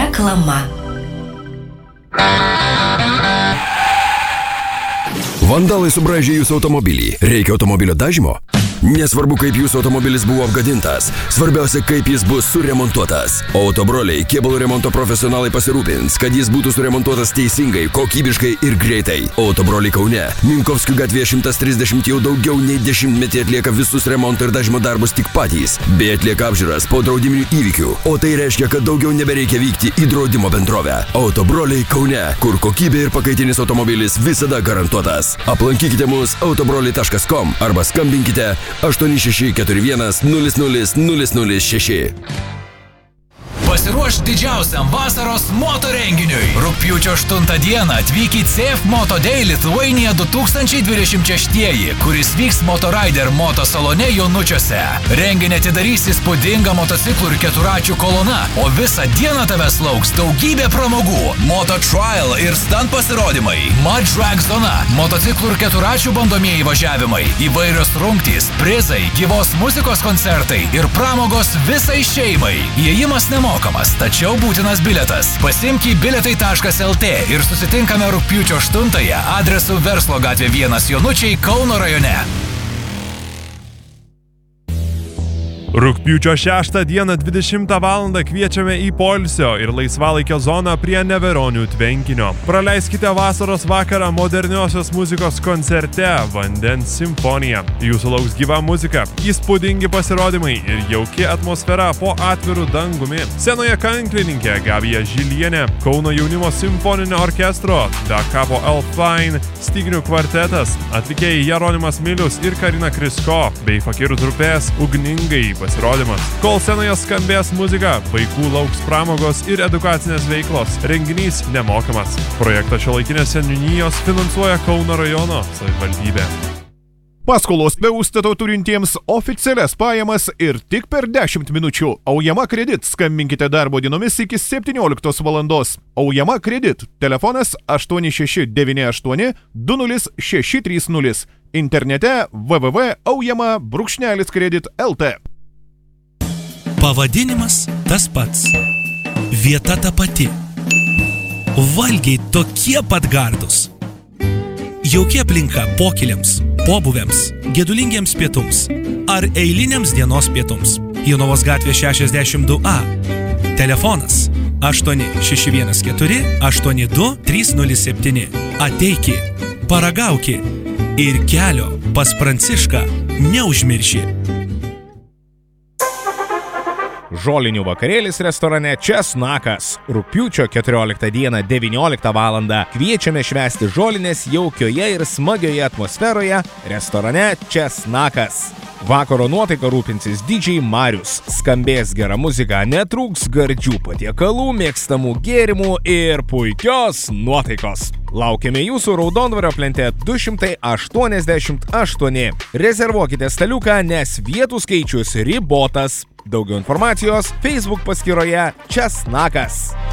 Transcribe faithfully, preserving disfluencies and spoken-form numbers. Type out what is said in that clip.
Reklama. Vandalai subraižė jūsų automobilį. Reikia automobilio dažymo? Nesvarbu, kaip jūsų automobilis buvo apgadintas, svarbiausia, kaip jis bus suremontuotas. Autobroliai kėbulų remonto profesionalai pasirūpins, kad jis būtų suremontuotas teisingai, kokybiškai ir greitai. Autobroliai Kaune, Minkovskių gatvėje šimtas trisdešimt jau daugiau nei dešimtmetį atlieka visus remonto ir dažymo darbus tik patys, bei atlieka apžiūras po draudiminių įvykių. O tai reiškia, kad daugiau nebereikia vykti į draudimo bendrovę. Autobroliai Kaune, kur kokybė ir pakaitinis automobilis visada garantuotas. Aplankykite mus autobroliai taškas com arba skambinkite aštuoni šeši keturi vienas nulis nulis nulis nulis šeši. Pasiruošk didžiausiam vasaros moto renginiui. Rugpjūčio aštuntą dieną atvyk į C F Moto Day Lithuania du tūkstančiai dvidešimt šeši, kuris vyks Motorider moto salone Jonučiuose. Renginį atidarys įspūdinga motociklų ir keturačių kolona, o visą dieną tavęs lauks daugybė pramogų. Moto Trial ir stand pasirodymai, Mud Drag zona, motociklų ir keturačių bandomieji važiavimai, įvairios rungtys, prizai, gyvos muzikos koncertai ir pramogos visai šeimai. Įėjimas nemokamas. Tačiau būtinas bilietas. Pasiimk į biletai taškas el tė ir susitinkame rugpjūčio aštuntąją adresu Verslo gatvė vienas Jonučiai, Kauno rajone. Rugpjūčio šeštą dieną dvidešimtą valandą kviečiame į poilsio ir laisvalaikio zoną prie Neveronių tvenkinio. Praleiskite vasaros vakarą moderniosios muzikos koncerte Vandens simfonija. Jūsų lauks gyva muzika, įspūdingi pasirodymai ir jauki atmosfera po atvirų dangumi. Scenoje kanklininkė Gabija Žilienė, Kauno jaunimo simfoninio orkestro, Da Capo Alpine, styginių kvartetas, atlikėjai Jeronimas Milius ir Karina Krisko, bei fakirų trupės Ugningai pasirodymas. Kol scenoje skambės muzika, vaikų lauks pramogos ir edukacinės veiklos. Renginys nemokamas. Projektą Šiuolaikinės seniūnijos finansuoja Kauno rajono savivaldybė. Paskolos be užstato turintiems oficialias pajamas ir tik per dešimt minučių. Aujama Kredit. Skambinkite darbo dienomis iki septynioliktos valandos. Aujama Kredit. Telefonas aštuoni šeši devyni aštuoni du nulis šeši trys nulis. Internete w w w taškas aujama brūkšnelis kredit taškas el tė. Pavadinimas tas pats. Vieta ta pati. Valgiai tokie pat gardūs. Jauki aplinka pokyliams, pobūviams, gedulingiems pietums ar eiliniams dienos pietums. Jonavos gatvė šešiasdešimt du A. Telefonas aštuoni šeši vienas keturi aštuoni du trys nulis septyni. Ateiki, paragauki ir kelio pas Prancišką neužmirši. Žolinių vakarėlis restorane Česnakas. Rugpjūčio keturioliktą dieną devynioliktą valandą kviečiame švęsti žolinės jaukioje ir smagioje atmosferoje restorane Česnakas. Vakaro nuotaiką rūpinsis D J Marius. Skambės gera muzika, netrūks gardžių patiekalų, mėgstamų gėrimų ir puikios nuotaikos. Laukiame jūsų Raudondvario plente du šimtai aštuoniasdešimt aštuoni. Rezervuokite staliuką, nes vietų skaičius ribotas. Daugiau informacijos Facebook paskyroje Česnakas.